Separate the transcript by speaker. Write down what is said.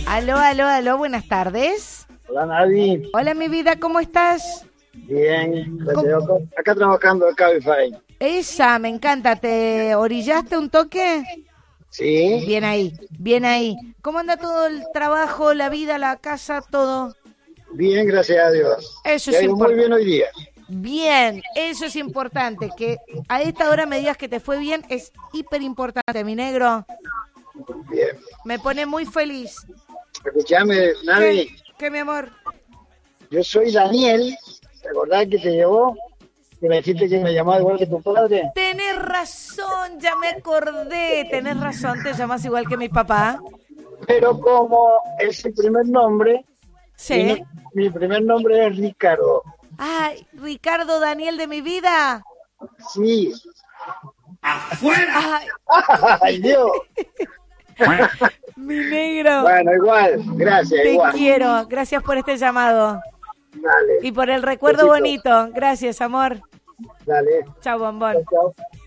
Speaker 1: Aló, aló, aló, buenas tardes.
Speaker 2: Hola, Nadie.
Speaker 1: Hola, mi vida, ¿cómo estás?
Speaker 2: Bien, acá trabajando en Cabify.
Speaker 1: Esa, me encanta. ¿Te orillaste un toque?
Speaker 2: Sí.
Speaker 1: Bien ahí, bien ahí. ¿Cómo anda todo el trabajo, la vida, la casa, todo?
Speaker 2: Bien, gracias a Dios.
Speaker 1: Eso
Speaker 2: Me ha
Speaker 1: es
Speaker 2: ido muy bien
Speaker 1: importante.
Speaker 2: hoy día.
Speaker 1: Bien, eso es importante. Que a esta hora me digas que te fue bien es hiper importante, mi negro.
Speaker 2: Bien.
Speaker 1: Me pone muy feliz.
Speaker 2: Escuchame, Nadie.
Speaker 1: ¿Qué, mi amor?
Speaker 2: Yo soy Daniel. ¿Te acordás que te llevó? Que me dijiste que me llamaba igual que tu padre.
Speaker 1: Tenés razón, ya me acordé. Tenés razón, te llamas igual que mi papá.
Speaker 2: Pero como es el primer nombre,
Speaker 1: Sí.
Speaker 2: mi primer nombre es Ricardo.
Speaker 1: Ay, Ricardo Daniel de mi vida.
Speaker 2: Sí.
Speaker 1: Ay,
Speaker 2: ¡Ay, Dios!
Speaker 1: mi negro.
Speaker 2: Bueno, igual. Gracias,
Speaker 1: Te
Speaker 2: igual.
Speaker 1: quiero. Gracias por este llamado.
Speaker 2: Dale.
Speaker 1: Y por el recuerdo
Speaker 2: Besito.
Speaker 1: bonito. Gracias, amor.
Speaker 2: Dale.
Speaker 1: Chao, bombón.
Speaker 2: Chao, chao.